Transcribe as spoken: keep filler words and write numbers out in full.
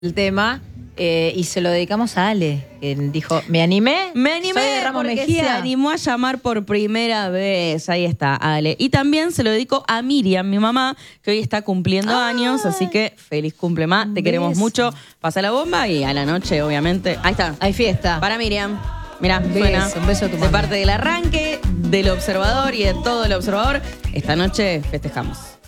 el tema eh, y se lo dedicamos a Ale, que dijo, me animé, me animé soy de Ramos porque Mejía. se animó a llamar por primera vez. Ahí está, Ale. Y también se lo dedico a Miriam, mi mamá, que hoy está cumpliendo Ay. años, así que feliz cumple, ma. Te queremos beso. mucho. Pasa la bomba y a la noche, obviamente. Ahí está. Hay fiesta. Para Miriam. Mirá, Un suena. beso, un beso a tu de mami. parte del arranque, del observador y de todo el observador. Esta noche festejamos.